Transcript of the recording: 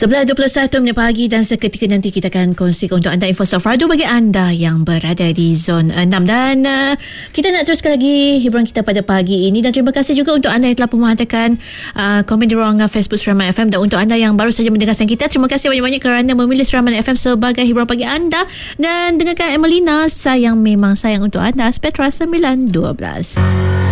11.21 pagi dan seketika nanti kita akan kongsikan untuk anda info Sofrado bagi anda yang berada di zon 6. Dan kita nak teruskan lagi hiburan kita pada pagi ini. Dan terima kasih juga untuk anda yang telah memantapkan komen di ruangan Facebook Seraman FM. Dan untuk anda yang baru saja mendengarkan kita, terima kasih banyak-banyak kerana memilih Seraman FM sebagai hiburan pagi anda. Dan dengarkan Emelina, sayang memang sayang untuk anda, Spectra 912.